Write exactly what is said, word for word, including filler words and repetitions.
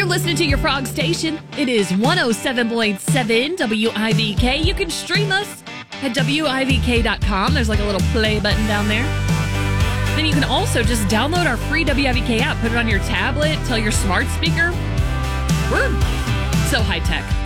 listening to your Frog Station. It is one oh seven point seven W I V K. You can stream us at W I V K dot com. There's like a little play button down there. Then you can also just download our free W I V K app, put it on your tablet, tell your smart speaker. We're so high tech.